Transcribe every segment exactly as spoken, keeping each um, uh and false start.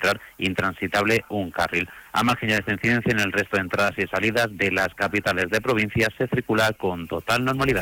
considerar intransitable un carril. A margen de esta incidencia, en el resto de entradas y salidas de las capitales de provincia se circula con total normalidad.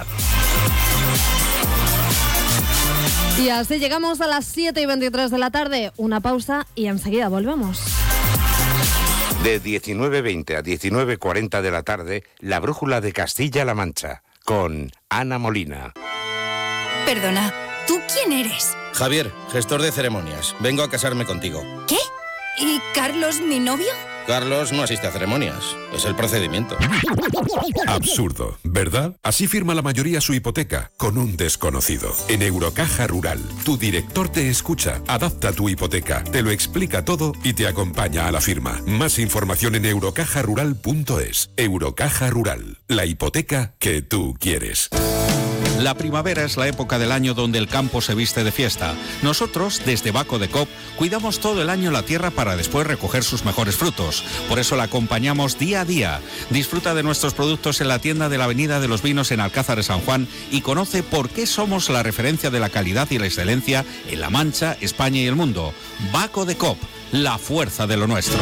Y así llegamos a las siete y veintitrés de la tarde. Una pausa y enseguida volvemos. De diecinueve veinte a diecinueve cuarenta de la tarde, La Brújula de Castilla-La Mancha, con Ana Molina. Perdona, ¿tú quién eres? Javier, gestor de ceremonias. Vengo a casarme contigo. ¿Qué? ¿Y Carlos, mi novio? Carlos no asiste a ceremonias. Es el procedimiento. Absurdo, ¿verdad? Así firma la mayoría su hipoteca, con un desconocido. En Eurocaja Rural, tu director te escucha, adapta tu hipoteca, te lo explica todo y te acompaña a la firma. Más información en eurocaja rural punto es. Eurocaja Rural, la hipoteca que tú quieres. La primavera es la época del año donde el campo se viste de fiesta. Nosotros, desde Baco de Cop, cuidamos todo el año la tierra para después recoger sus mejores frutos. Por eso la acompañamos día a día. Disfruta de nuestros productos en la tienda de la Avenida de los Vinos en Alcázar de San Juan y conoce por qué somos la referencia de la calidad y la excelencia en La Mancha, España y el mundo. Baco de Cop, la fuerza de lo nuestro.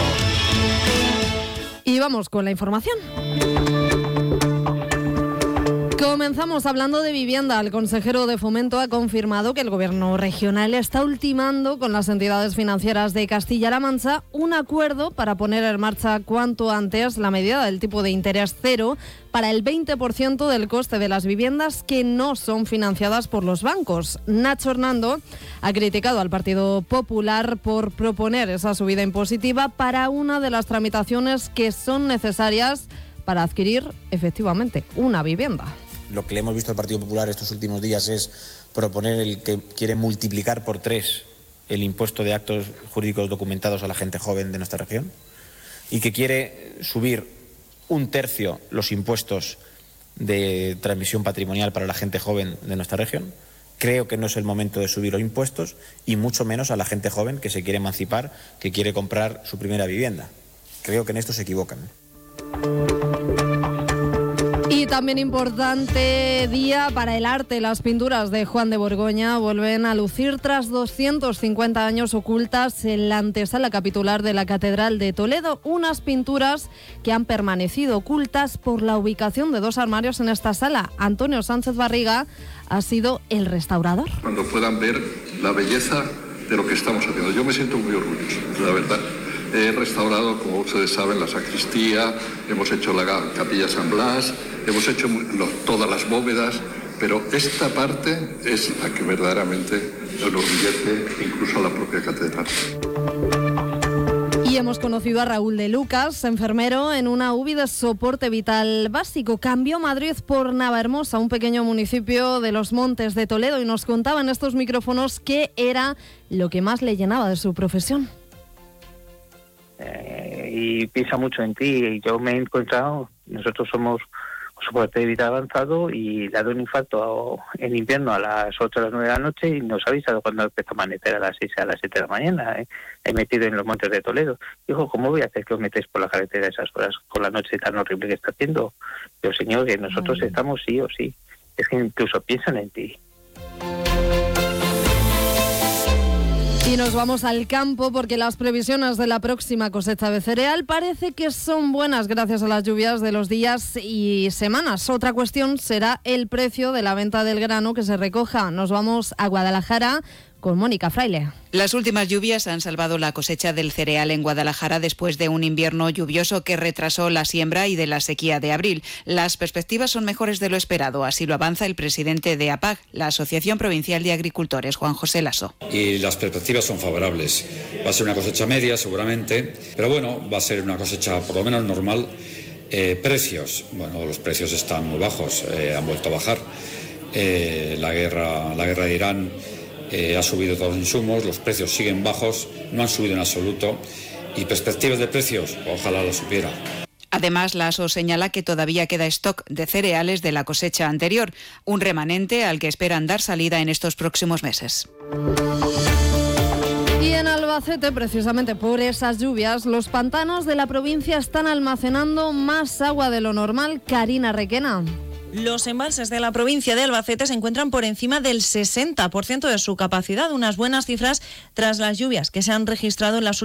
Y vamos con la información. Comenzamos hablando de vivienda. El consejero de Fomento ha confirmado que el Gobierno regional está ultimando con las entidades financieras de Castilla-La Mancha un acuerdo para poner en marcha cuanto antes la medida del tipo de interés cero para el veinte por ciento del coste de las viviendas que no son financiadas por los bancos. Nacho Hernando ha criticado al Partido Popular por proponer esa subida impositiva para una de las tramitaciones que son necesarias para adquirir efectivamente una vivienda. Lo que le hemos visto al Partido Popular estos últimos días es proponer el que quiere multiplicar por tres el impuesto de actos jurídicos documentados a la gente joven de nuestra región y que quiere subir un tercio los impuestos de transmisión patrimonial para la gente joven de nuestra región. Creo que no es el momento de subir los impuestos y mucho menos a la gente joven que se quiere emancipar, que quiere comprar su primera vivienda. Creo que en esto se equivocan. Y también importante día para el arte. Las pinturas de Juan de Borgoña vuelven a lucir tras doscientos cincuenta años ocultas en la antesala capitular de la Catedral de Toledo. Unas pinturas que han permanecido ocultas por la ubicación de dos armarios en esta sala. Antonio Sánchez Barriga ha sido el restaurador. Cuando puedan ver la belleza de lo que estamos haciendo. Yo me siento muy orgulloso, la verdad. He restaurado, como ustedes saben, la sacristía, hemos hecho la capilla San Blas, hemos hecho los, todas las bóvedas, pero esta parte es la que verdaderamente enorgullece incluso a la propia catedral. Y hemos conocido a Raúl de Lucas, enfermero en una U B I de soporte vital básico. Cambió Madrid por Navahermosa, un pequeño municipio de los Montes de Toledo, y nos contaba en estos micrófonos qué era lo que más le llenaba de su profesión. Eh, y piensa mucho en ti, y yo me he encontrado, nosotros somos soporte vital avanzado y le ha dado un infarto en invierno a las ocho a las nueve de la noche y nos ha avisado cuando empezó a amanecer a las seis a las siete de la mañana. Eh. He metido en los Montes de Toledo. Dijo, ¿cómo voy a hacer que os metéis por la carretera a esas horas con la noche tan horrible que está haciendo? Yo, señor, que nosotros Ay. estamos sí o sí. Es que incluso piensan en ti. Y nos vamos al campo porque las previsiones de la próxima cosecha de cereal parece que son buenas gracias a las lluvias de los días y semanas. Otra cuestión será el precio de la venta del grano que se recoja. Nos vamos a Guadalajara con Mónica Fraile. Las últimas lluvias han salvado la cosecha del cereal en Guadalajara después de un invierno lluvioso que retrasó la siembra y de la sequía de abril. Las perspectivas son mejores de lo esperado, así lo avanza el presidente de A P A G, la Asociación Provincial de Agricultores, Juan José Lasso. Y las perspectivas son favorables. Va a ser una cosecha media seguramente, pero bueno, va a ser una cosecha por lo menos normal. Eh, precios, bueno, los precios están muy bajos, eh, han vuelto a bajar. Eh, la guerra, la guerra de Irán Eh, ha subido todos los insumos, los precios siguen bajos, no han subido en absoluto y perspectivas de precios, ojalá lo supiera. Además, Lasso señala que todavía queda stock de cereales de la cosecha anterior, un remanente al que esperan dar salida en estos próximos meses. Y en Albacete, precisamente por esas lluvias, los pantanos de la provincia están almacenando más agua de lo normal. Karina Requena. Los embalses de la provincia de Albacete se encuentran por encima del sesenta por ciento de su capacidad, unas buenas cifras tras las lluvias que se han registrado en las últimas